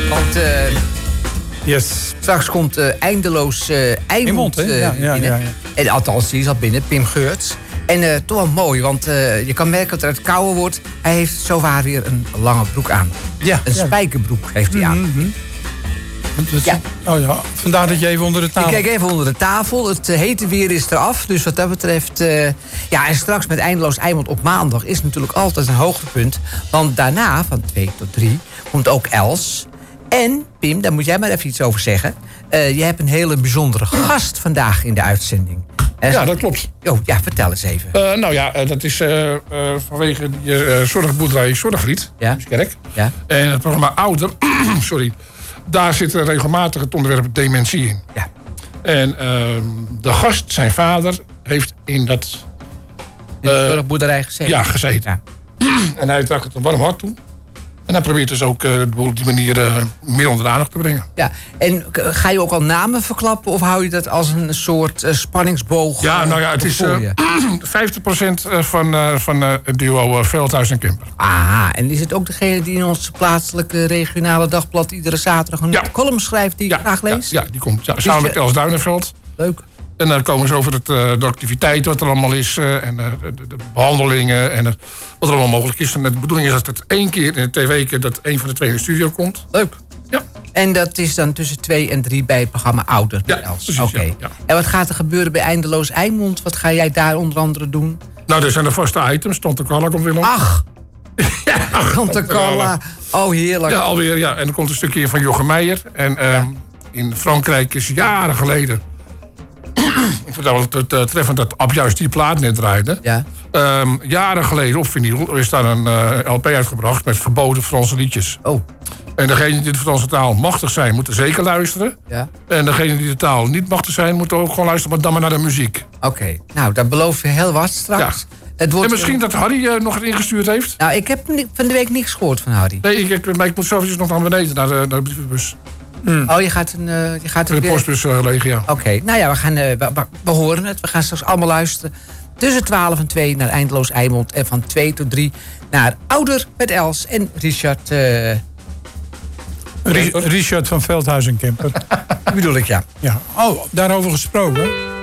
Want yes. Straks komt eindeloos Eimond binnen. En althans, die is al binnen, Pim Geurts. En toch wel mooi, want je kan merken dat het kouder wordt. Hij heeft zowaar weer een lange broek aan. Ja. Een spijkerbroek heeft hij aan. Ja. Oh ja, vandaar dat je even onder de tafel... Ik kijk even onder de tafel. Het hete weer is eraf. Dus wat dat betreft... en straks met Eindeloos Eimond op maandag is natuurlijk altijd een hoogtepunt. Want daarna, van 2 tot 3, komt ook Els. En, Pim, daar moet jij maar even iets over zeggen. Je hebt een hele bijzondere gast vandaag in de uitzending. Ja, dat klopt. Oh, ja, vertel eens even. Dat is vanwege die zorgboerderij Zorgriet. Ja. Kerk. Ja. En het programma Ouder, sorry, daar zit regelmatig het onderwerp dementie in. Ja. En de gast, zijn vader, heeft in dat... in de zorgboerderij gezeten? Ja, gezeten. Ja. En hij trok het een warm hart toe. En hij probeert dus ook op die manier meer onder de aandacht te brengen. Ja, en ga je ook al namen verklappen of hou je dat als een soort spanningsboog? Ja, het is 50% van het duo Veldhuis en Kemper. Ah, en is het ook degene die in ons plaatselijke regionale dagblad iedere zaterdag een column schrijft die ik graag lees? Ja, die komt samen met Els Duinenveld. Leuk. En dan komen ze over de activiteit wat er allemaal is. En de behandelingen. En wat er allemaal mogelijk is. En de bedoeling is dat het 1 keer in de 2 weken... dat 1 van de 2 in de studio komt. Leuk. Ja. En dat is dan tussen 2 en 3 bij het programma Ouder. Ja, precies. Oké. Ja. En wat gaat er gebeuren bij Eindeloos Eimond? Wat ga jij daar onder andere doen? Nou, er zijn de vaste items. Tante Carla komt weer langs. Ach! Tante Carla. Oh, heerlijk. Ja, alweer. Ja. En er komt een stukje van Jochem Meijer. En in Frankrijk is jaren geleden... Ik vertel het treffend dat Ab juist die plaat net draaide. Ja. Jaren geleden op vinyl is daar een LP uitgebracht met verboden Franse liedjes. Oh. En degenen die de Franse taal machtig zijn, moeten zeker luisteren. Ja. En degenen die de taal niet machtig zijn, moeten ook gewoon luisteren, maar dan maar naar de muziek. Oké. Nou, dat beloof je heel wat straks. Ja. Het wordt en misschien dat Harry nog het ingestuurd heeft? Nou, ik heb van de week niks gehoord van Harry. Nee, maar ik moet zo eventjes nog naar beneden, naar de brievenbus. Oh, je gaat de postbus legen, ja. Oké. Nou ja, we horen het. We gaan straks allemaal luisteren. Tussen 12 en 2 naar Eindeloos Eimond. En van 2 tot 3 naar Ouder met Els en Richard... Richard van Veldhuis en Kemper. Die bedoel ik, ja. Ja. Oh, daarover gesproken.